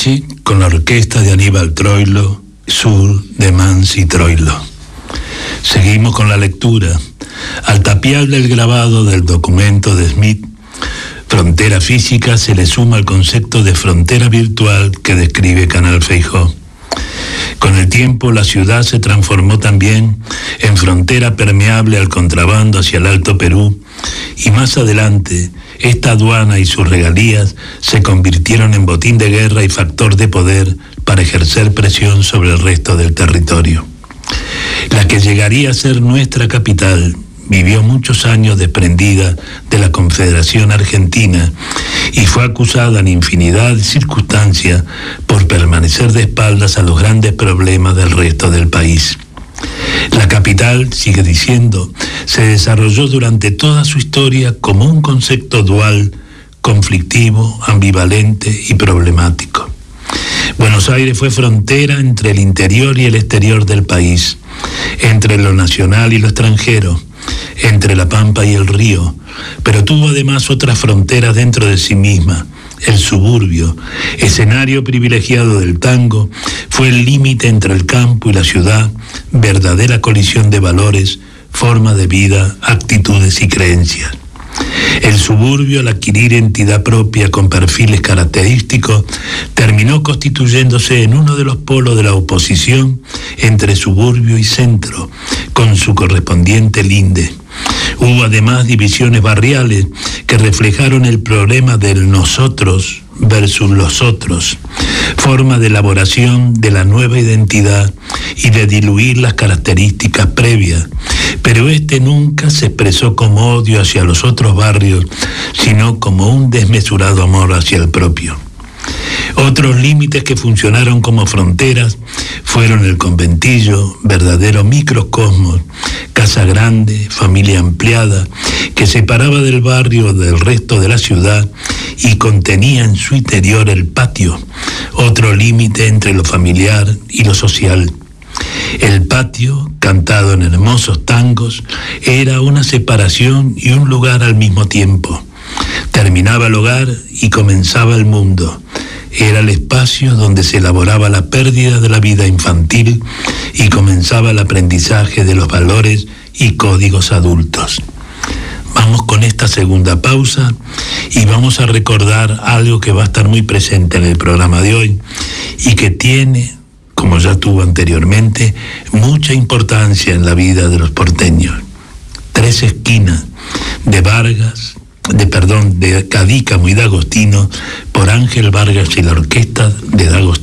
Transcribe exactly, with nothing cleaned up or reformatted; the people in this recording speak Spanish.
noche con la orquesta de Aníbal Troilo, Sur de Mansi Troilo. Seguimos con la lectura. Al tapial del grabado del documento de Smith, frontera física, se le suma el concepto de frontera virtual que describe Canal Feijóo. Con el tiempo, la ciudad se transformó también en frontera permeable al contrabando hacia el Alto Perú, y más adelante, esta aduana y sus regalías se convirtieron en botín de guerra y factor de poder para ejercer presión sobre el resto del territorio. La que llegaría a ser nuestra capital vivió muchos años desprendida de la Confederación Argentina y fue acusada en infinidad de circunstancias por permanecer de espaldas a los grandes problemas del resto del país. La capital, sigue diciendo, se desarrolló durante toda su historia como un concepto dual, conflictivo, ambivalente y problemático. Buenos Aires fue frontera entre el interior y el exterior del país, entre lo nacional y lo extranjero, entre la Pampa y el río, pero tuvo además otras fronteras dentro de sí misma. El suburbio, escenario privilegiado del tango, fue el límite entre el campo y la ciudad, verdadera colisión de valores, forma de vida, actitudes y creencias. El suburbio, al adquirir entidad propia con perfiles característicos, terminó constituyéndose en uno de los polos de la oposición entre suburbio y centro, con su correspondiente linde. Hubo además divisiones barriales que reflejaron el problema del nosotros versus los otros, forma de elaboración de la nueva identidad y de diluir las características previas, pero este nunca se expresó como odio hacia los otros barrios, sino como un desmesurado amor hacia el propio. Otros límites que funcionaron como fronteras fueron el conventillo, verdadero microcosmos, casa grande, familia ampliada, que separaba del barrio del resto de la ciudad y contenía en su interior el patio, otro límite entre lo familiar y lo social. El patio, cantado en hermosos tangos, era una separación y un lugar al mismo tiempo. Terminaba el hogar y comenzaba el mundo. Era el espacio donde se elaboraba la pérdida de la vida infantil y comenzaba el aprendizaje de los valores y códigos adultos. Vamos con esta segunda pausa y vamos a recordar algo que va a estar muy presente en el programa de hoy y que tiene, como ya tuvo anteriormente, mucha importancia en la vida de los porteños. Tres esquinas, de Vargas, de perdón, de Cadícamo y D'Agostino, por Ángel Vargas y la orquesta de D'Agostino.